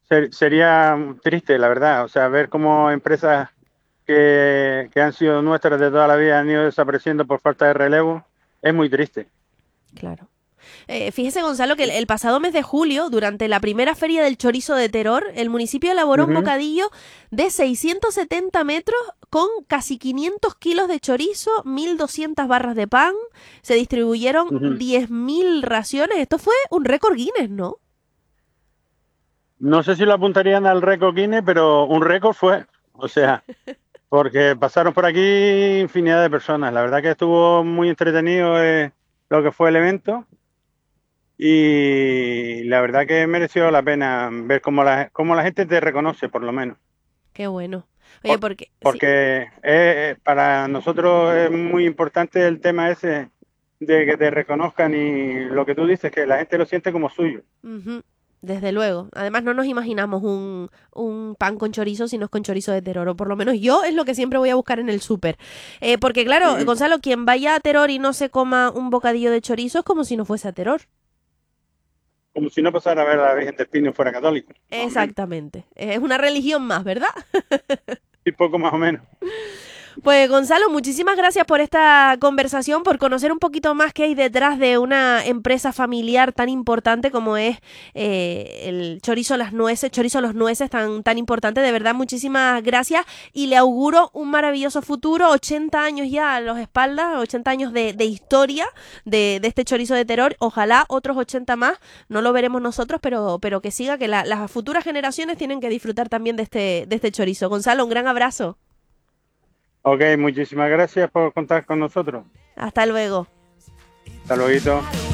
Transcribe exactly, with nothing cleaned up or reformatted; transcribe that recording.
ser- sería triste, la verdad. O sea, ver cómo empresas que, que han sido nuestras de toda la vida han ido desapareciendo por falta de relevo, es muy triste. Claro. Eh, fíjese, Gonzalo, que el, el pasado mes de julio, durante la primera feria del chorizo de Teror, el municipio elaboró un Ujú, bocadillo de seiscientos setenta metros con casi quinientos kilos de chorizo, mil doscientas barras de pan, se distribuyeron ujú. diez mil raciones. Esto fue un récord Guinness, ¿no? No sé si lo apuntarían al récord Guinness, pero un récord fue. O sea, porque pasaron por aquí infinidad de personas. La verdad que estuvo muy entretenido eh, lo que fue el evento y la verdad que mereció la pena ver cómo la, cómo la gente te reconoce, por lo menos. Qué bueno. Oye, Por- porque sí, porque eh, para nosotros es muy importante el tema ese de que te reconozcan y lo que tú dices, que la gente lo siente como suyo. ujú, desde luego. Además, no nos imaginamos un, un pan con chorizo si no es con chorizo de Teror, o por lo menos yo es lo que siempre voy a buscar en el súper. Eh, porque claro, Ujú. Gonzalo, quien vaya a Teror y no se coma un bocadillo de chorizo es como si no fuese a Teror. Como si no pasara a ver a la Virgen del Pino y fuera católico, más o menos. Exactamente. Es una religión más, ¿verdad? Y poco más o menos. Pues Gonzalo, muchísimas gracias por esta conversación, por conocer un poquito más qué hay detrás de una empresa familiar tan importante como es eh, el Chorizo Las Nueces, Chorizo Los Nueces, tan, tan importante. De verdad, muchísimas gracias y le auguro un maravilloso futuro. ochenta años ya a los espaldas, ochenta años de, de historia de, de este chorizo de terror. Ojalá otros ochenta más, no lo veremos nosotros, pero, pero que siga, que la, las futuras generaciones tienen que disfrutar también de este, de este chorizo. Gonzalo, un gran abrazo. Ok, muchísimas gracias por contar con nosotros. Hasta luego. Hasta luego.